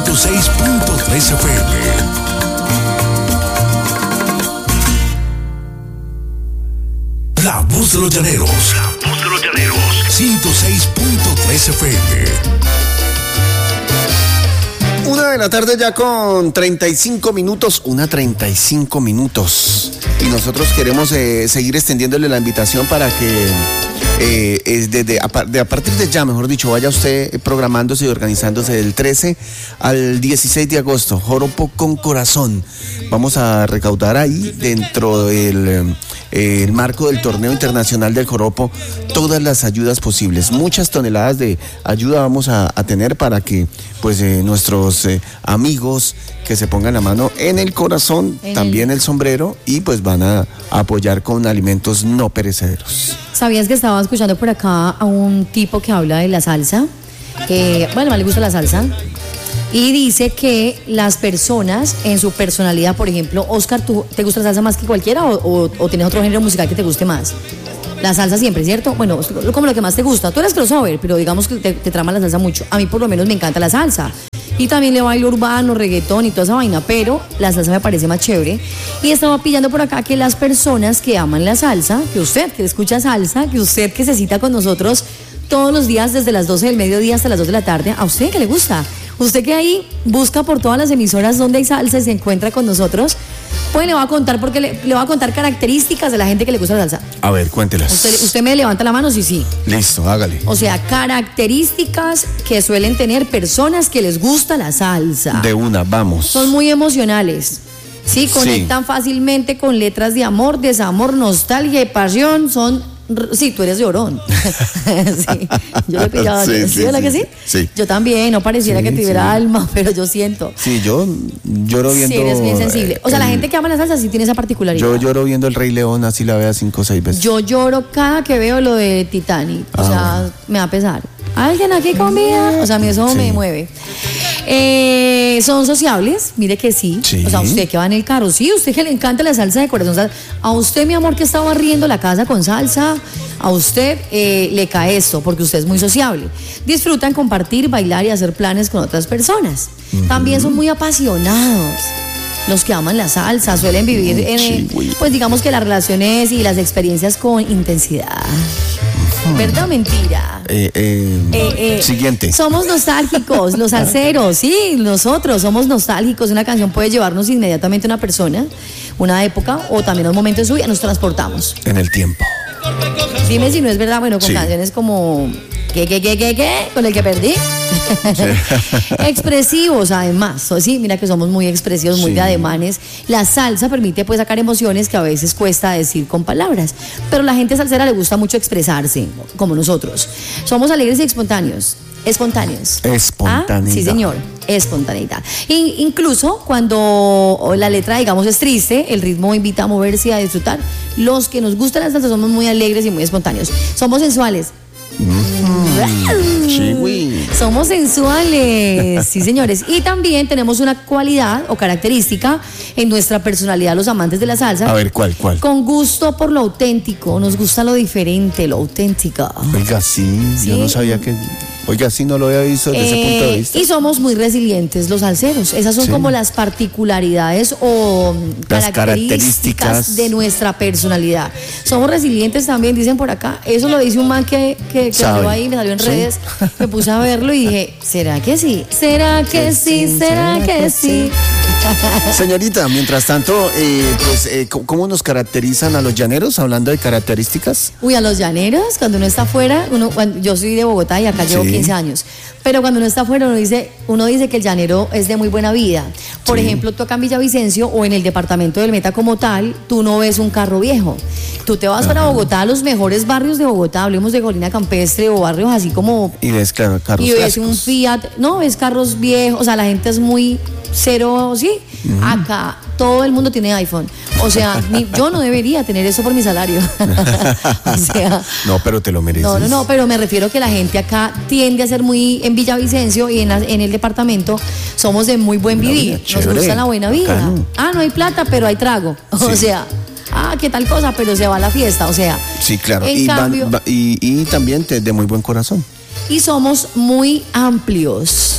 106.3 FM. La voz de los llaneros. La voz de los llaneros. 106.3 FM. 1:00 ya con 35 minutos. 1:35. Y nosotros queremos seguir extendiéndole la invitación para que a partir de ya, mejor dicho, vaya usted programándose y organizándose del 13 al 16 de agosto. Joropo con Corazón. Vamos a recaudar ahí, dentro del el marco del torneo internacional del joropo, todas las ayudas posibles. Muchas toneladas de ayuda vamos a tener para que pues nuestros amigos que se pongan la mano en el corazón, también el sombrero, y pues van a apoyar con alimentos no perecederos. ¿Sabías que estaba escuchando por acá a un tipo que habla de la salsa? Bueno, más le gusta la salsa. Y dice que las personas en su personalidad, por ejemplo, Oscar, ¿tú te gusta la salsa más que cualquiera o tienes otro género musical que te guste más? La salsa siempre, ¿cierto? Bueno, como lo que más te gusta. Tú eres crossover, pero digamos que te trama la salsa mucho. A mí por lo menos me encanta la salsa. Y también le bailo urbano, reggaetón y toda esa vaina, pero la salsa me parece más chévere. Y estaba pillando por acá que las personas que aman la salsa, que usted que escucha salsa, que usted que se cita con nosotros todos los días desde las 12 del mediodía hasta las 2 de la tarde, ¿a usted qué le gusta? Usted que ahí busca por todas las emisoras donde hay salsa y se encuentra con nosotros, pues le voy a contar porque le voy a contar características de la gente que le gusta la salsa. A ver, cuéntelas. Usted me levanta la mano, sí. Listo, hágale. O sea, características que suelen tener personas que les gusta la salsa. De una, vamos. Son muy emocionales. Sí, conectan fácilmente con letras de amor, desamor, nostalgia y pasión. Sí, tú eres llorón. Sí, yo lo he pillado. ¿Sí, verdad que sí? Sí. Yo también, no pareciera que tuviera alma, pero yo siento. Sí, yo lloro viendo. Sí, eres bien sensible. O sea, la gente que ama la salsa sí tiene esa particularidad. Yo lloro viendo El Rey León, así la vea 5 o 6 veces. Yo lloro cada que veo lo de Titanic. O sea, bueno, me va a pesar. ¿Alguien aquí con vida? O sea, a mí eso me mueve. Son sociables, mire que sí. O sea, usted que va en el carro, sí, usted que le encanta la salsa de corazón. A usted, mi amor, que está barriendo la casa con salsa, a usted le cae esto, porque usted es muy sociable. Disfrutan compartir, bailar y hacer planes con otras personas. También son muy apasionados. Los que aman la salsa suelen vivir pues digamos que las relaciones y las experiencias con intensidad. ¿Verdad o mentira? Siguiente. Somos nostálgicos, los salseros, sí, nosotros somos nostálgicos. Una canción puede llevarnos inmediatamente a una persona, una época o también a un momento de su vida. Nos transportamos en el tiempo. Dime si no es verdad. Bueno, con canciones como ¿Qué? ¿Con el que perdí? Expresivos, además. Sí, mira que somos muy expresivos, muy de ademanes. La salsa permite pues sacar emociones que a veces cuesta decir con palabras. Pero a la gente salsera le gusta mucho expresarse, como nosotros. Somos alegres y espontáneos. Espontaneidad. Sí, señor, espontaneidad. Incluso cuando la letra, digamos, es triste, el ritmo invita a moverse y a disfrutar. Los que nos gustan la salsa somos muy alegres y muy espontáneos. Somos sensuales. Somos sensuales, sí, señores. Y también tenemos una cualidad o característica en nuestra personalidad, los amantes de la salsa. A ver, ¿cuál? Con gusto por lo auténtico. Nos gusta lo diferente, lo auténtico. Oiga, sí. Yo no sabía que... Oiga, sí, no lo había visto desde ese punto de vista. Y somos muy resilientes los salseros. Esas son como las particularidades o las características de nuestra personalidad. Somos resilientes también, dicen por acá. Eso lo dice un man que salió ahí, me salió en redes. Me puse a verlo y dije, ¿será que sí? ¿Será que sí? ¿Será que sí? Señorita, mientras tanto, ¿cómo nos caracterizan a los llaneros? Hablando de características. A los llaneros, cuando uno está afuera, yo soy de Bogotá y acá llevo 15 años. Pero cuando uno está afuera, uno dice que el llanero es de muy buena vida. Por ejemplo, tú acá en Villavicencio o en el departamento del Meta como tal, tú no ves un carro viejo. Tú te vas para Bogotá, a los mejores barrios de Bogotá, hablemos de Colina Campestre o barrios así como... Y ves, claro, carros y ves clásicos. Un Fiat, no, ves carros viejos, o sea, la gente es muy cero, ¿sí? Acá todo el mundo tiene iPhone. O sea, yo no debería tener eso por mi salario. O sea, no, pero te lo mereces. No, pero me refiero que la gente acá tiende a ser muy, en Villavicencio y en el departamento, somos de muy buen vivir. Nos gusta la buena vida. Bacano. No hay plata, pero hay trago. O sea, qué tal cosa, pero se va a la fiesta. O sea, sí, claro. Y también de muy buen corazón. Y somos muy amplios.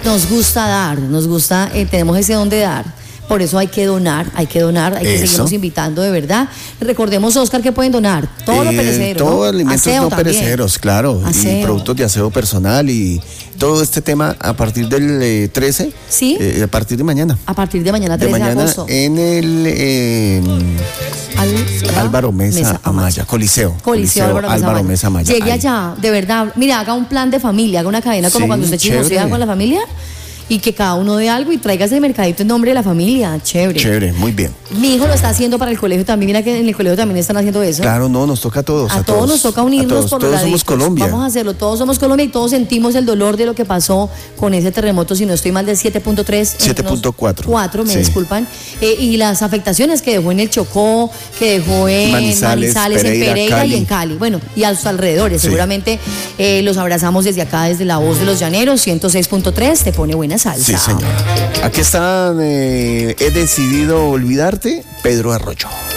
nos gusta dar, tenemos ese don de dar. Por eso hay que donar, hay que seguirnos invitando de verdad. Recordemos, Oscar, que pueden donar todo lo perecedero. Todo alimentos aseo no también. perecederos, claro. Aseo. Y productos de aseo personal y todo este tema a partir del 13. ¿Sí? A partir de mañana. A partir de mañana, 13 de agosto. En el Álvaro Mesa Amaya, Coliseo Álvaro Mesa Amaya. Llegue allá, de verdad. Mira, haga un plan de familia, haga una cadena como cuando usted chismosea con la familia. Y que cada uno dé algo y traiga ese mercadito en nombre de la familia. Chévere. Chévere, muy bien. Mi hijo lo está haciendo para el colegio también. Mira que en el colegio también están haciendo eso. Claro, no, nos toca a todos. A todos nos toca unirnos por los Todos somos Colombia. Vamos a hacerlo, todos somos Colombia y todos sentimos el dolor de lo que pasó con ese terremoto, si no estoy mal, de 7.3. 7.4. Me disculpan. Y las afectaciones que dejó en el Chocó, que dejó en Manizales, en Pereira Cali. Y en Cali. Bueno, y a sus alrededores. Sí. Seguramente los abrazamos desde acá, desde La Voz de los Llaneros, 106.3. Te pone buena salsa. Sí, señor. Aquí están, he decidido olvidarte, Pedro Arroyo.